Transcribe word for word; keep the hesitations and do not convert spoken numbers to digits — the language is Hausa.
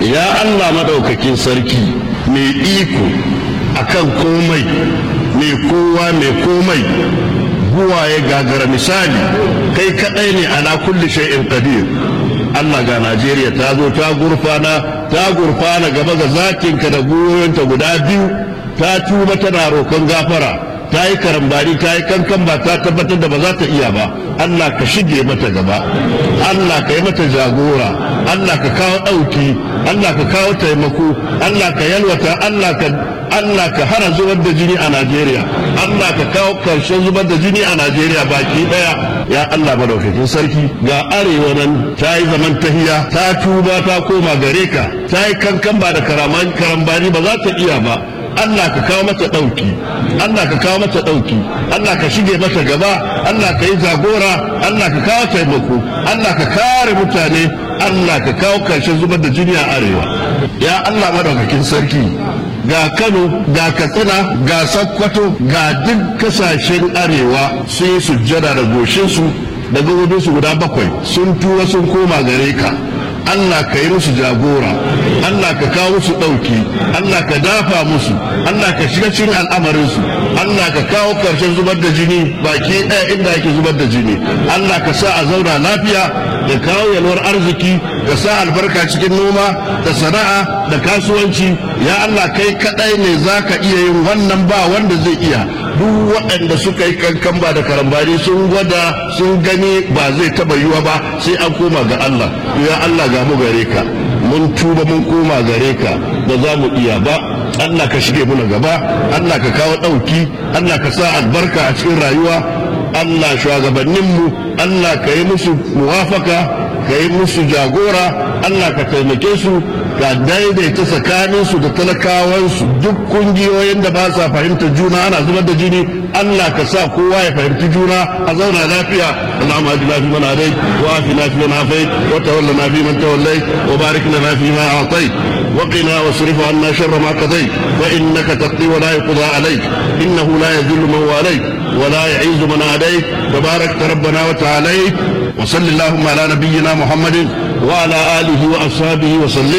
ya Allah madaukakin sarki mai iko akan komai, mai kowa mai komai, buwaye gagara misali, kai kadai ne ala kulli shay'in qadir. Allah ga Najeriya ta zo ta gurfana ta gurfana gaba ga zakinka da goyonta guda biyu, ta tuba tana roƙon gafara, ta yi karambari ta yi kankan ba ta tabbatar da ba za ta iya ba. Allah ka shige mata gaba, Allah ka yi mata jagora, Allah ka kawo ɗauki, Allah ka kawo taimako, Allah ka yalwata, Allah ka Allah ka hana zubar da jini a Najeriya, Allah ka kawo karshen zubar da jini a Najeriya baki daya. Ya Allah madaukakin sarki, ga arewa nan ta yi zaman tahiya, ta tuba ta koma gare ka, ta yi kankan ba da karambani ba za ta iya ba. Allah ka kawo mata ɗauki, Allah ka kawo mata ɗauki, Allah ka shige mata gaba, Allah ka yi jagora, Allah ka kawo taimako, Allah ka kare mutane, Allah ka kawo karshen zubar da jini a arewa. Ya Allah madaukakin sarki, ga Kano, ga Katsina, ga Sokoto, ga duk kasashen arewa sun yi sujjada da goshinsu da gabobinsu guda bakwai, sun tura sun koma gare ka. Allah ka yi musu jagora, Allah ka kawo musu ɗauki, Allah ka dafa musu, Allah ka shiga cikin al'amarinsu, Allah ka kawo ƙarshen zubar da jini baki ɗaya inda ake zubar da jini, Allah ka sa a zauna lafiya, da kawo yalwar arziki, ka sa albarka cikin noma da sana'a da kasuwanci. Ya Allah kai kaɗai ne za ka iya yin wannan, ba wanda zai iya. Duk waɗanda suka yi kankan ba da karambani sun gwada sun gani ba zai taɓa yiwa ba, sai an koma ga Allah. Ya Allah ga mu gare ka, mun tuba mun koma gare ka, ba za mu iya ba. Allah ka shige muna gaba, Allah ka kawo ɗauki, Allah ka sa albarka a cikin rayuwa. Allah shugabanninmu, Allah ka yi musu muwafaka, ka yi musu jagora, Allah ka taimake su, ka daidaita tsakaninsu da talakawansu. Duk kungiyoyin da ba sa fahimtar juna ana zubar da jini, Allah ka sa kowa ya fahimci juna a zauna lafiya. Allahumma ajina fi man hadait wa afina fi man afait wa tawallana fi man tawallait wa barik lana fi ma a'tait wa qina wasrif 'anna sharra ma qadait fa innaka taqdi wa la yuqda alayk innahu la yadhillu man walayt wa la yu'izzu man adayt tabarakta rabbana wa ta'ala wa sallallahu ala nabiyyina Muhammadin wa ala alihi wa ashabihi wa sallim.